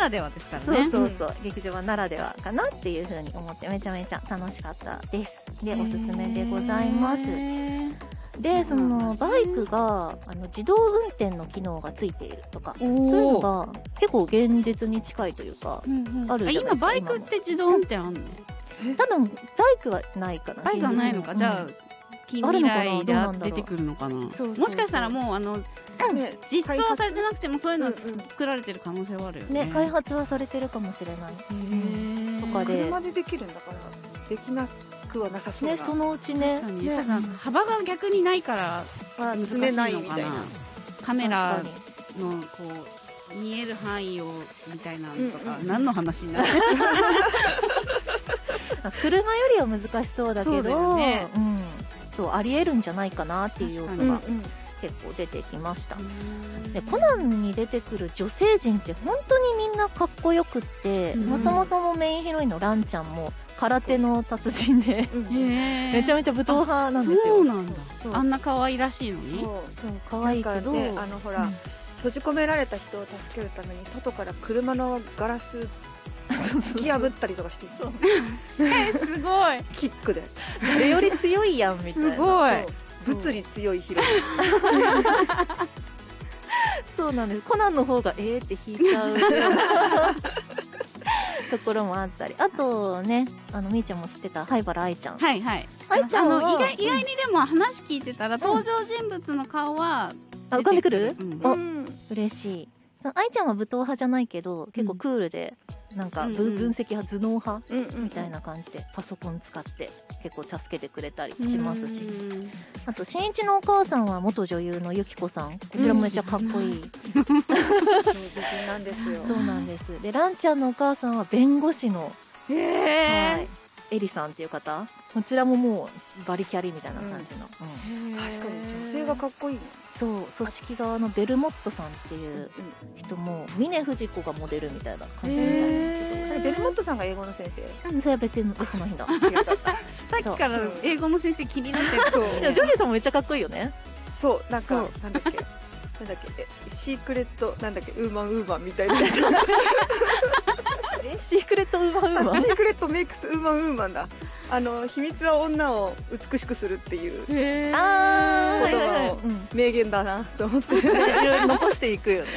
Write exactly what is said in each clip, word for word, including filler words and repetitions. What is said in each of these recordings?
らではですからね。 そうそうそう、うん、劇場版ならではかなっていう風に思ってめちゃめちゃ楽しかったです。でおすすめでございます。でそのバイクがあの自動運転の機能がついているとか、そういうのが結構現実に近いというか、うんうん、あるじゃないですか。 今バイクって自動運転あんの？ 多分バイクはないかな。 バイクはないのか、うん、じゃあ近未来で出てくるのかな。もしかしたらもうあのね、実装されてなくてもそういうの作られてる可能性はあるよね。 ね、開発はされてるかもしれない。 へとかで車でできるんだからできなくはなさそうな。 ね、そのうちね。 確かにね、ただ幅が逆にないから難しいのかな。カメラのこう見える範囲をみたいなのとか、うんうん、何の話になる車よりは難しそうだけど、そうだよね、うん、そうありえるんじゃないかなっていう要素が結構出てきました。でコナンに出てくる女性陣って本当にみんなかっこよくって、まあ、そもそもメインヒロインのランちゃんも空手の達人でめちゃめちゃ武闘派なんですよ。 そうなんだ。あんな可愛らしいのに。 そう可愛いけど、 ね、あのほら、うん、閉じ込められた人を助けるために外から車のガラス突き破ったりとかしていそうえすごいキックで誰より強いやんみたいな。 すごい物理強いヒロインそうなんです。コナンの方がえーって引いちゃうところもあったり、あとね、あのみーちゃんも知ってた灰原愛ちゃん。 はいはい。 愛ちゃんはあの意外、意外にでも話聞いてたら、うん、登場人物の顔はあ浮かんでくる？ うん、 あ、うん、嬉しい。その愛ちゃんは武闘派じゃないけど結構クールで、うん、なんか、うんうん、分析派頭脳派、うんうん、みたいな感じでパソコン使って結構助けてくれたりしますし、あと新一のお母さんは元女優のゆきこさん、こちらもめっちゃかっこいい、うん、美人なんですよ。 そうなんです。でランちゃんのお母さんは弁護士の、 へー、 はい、エリさんっていう方、こちらももうバリキャリみたいな感じの、 うんうん、確かに女性がかっこいいね。 そう、組織側のベルモットさんっていう人も峰不二子がモデルみたいな感じみたいなんですけど、 ベルモットさんが英語の先生？ うん、それは別の別の人だ。 さっきから英語の先生気になってる。 そう、ジョジーさんもめっちゃかっこいいよね。 そう、なんかなんだっけなんだっけシークレットなんだっけウーマンウーマンみたいなえシークレットウーマンウーマンシークレットメイクスウーマンウーマンだ。あの秘密は女を美しくするっていう言葉を名言だなと思っていろいろ残していくよね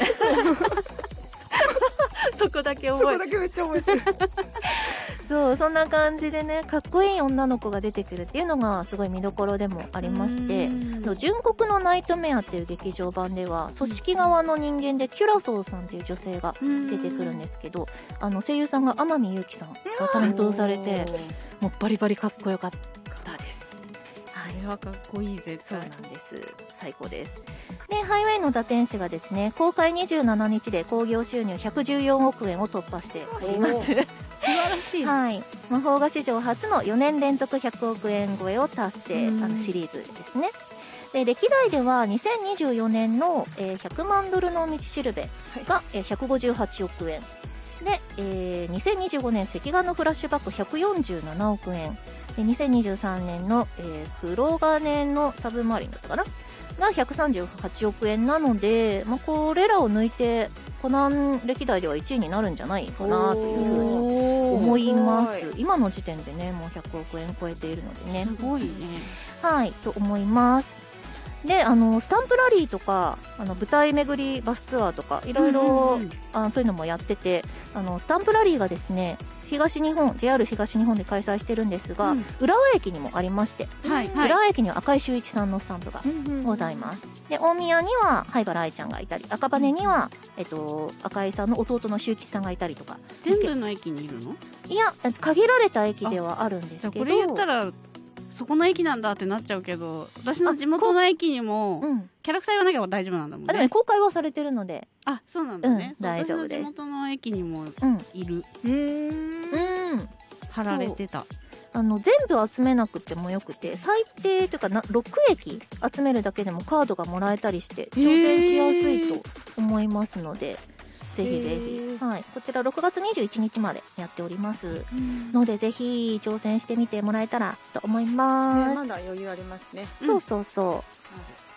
そこだけ覚えて、 そこだけめっちゃ覚えてるそう、そんな感じでね、かっこいい女の子が出てくるっていうのがすごい見どころでもありまして、純国のナイトメアっていう劇場版では組織側の人間でキュラソーさんっていう女性が出てくるんですけど、あの声優さんが天海祐希さんが担当されて、もうバリバリかっこよかったです。 それはかっこいい、絶対。 そうなんです、最高です。でハイウェイの打天使がですね、公開にじゅうしちにちで興行収入ひゃくじゅうよんおくえんを突破しております素晴らしい、 はい、魔法が史上初のよねん連続ひゃくおくえん超えを達成、あのシリーズですね。で歴代ではにせんにじゅうよねんの、えー、ひゃくまんドルの道しるべが、はい、えー、ひゃくごじゅうはちおくえんで、えー、にせんにじゅうごねん赤眼のフラッシュバックひゃくよんじゅうななおくえんで、にせんにじゅうさんねんの、えー、黒金のサブマリンだったかながひゃくさんじゅうはちおくえんなので、まあ、これらを抜いてコナン歴代ではいちいになるんじゃないかなというふうに思います。今の時点でねもうひゃくおくえん超えているのでね、 すごいね、 はいと思います。であのスタンプラリーとかあの舞台巡りバスツアーとかいろいろそういうのもやってて、あのスタンプラリーがですね東日本 ジェイアール 東日本で開催してるんですが、うん、浦和駅にもありまして、はいはい、浦和駅には赤井秀一さんのスタンプがございます。で大宮には灰原愛ちゃんがいたり、赤羽には、えっと、赤井さんの弟の秀吉さんがいたりとか。 全部の駅にいるの？ いや限られた駅ではあるんですけど、 これ言ったらそこの駅なんだってなっちゃうけど、私の地元の駅にもキャラクター言わなきゃ大丈夫なんだもんね。 あでもね公開はされてるので。 あそうなんだね、 うん、大丈夫です。 私の地元の駅にもいる、 うん、うん貼られてた。 あの全部集めなくてもよくて、最低というかなろくえき集めるだけでもカードがもらえたりして挑戦しやすいと思いますので、ぜひぜひ、はい、こちらろくがつにじゅういちにちまでやっておりますので、ぜひ挑戦してみてもらえたらと思います、 ね、まだ余裕ありますね。 そうそうそう、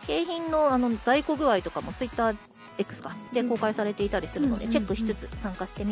景品のあの在庫具合とかもツイッター X かで公開されていたりするので、チェックしつつ参加してみて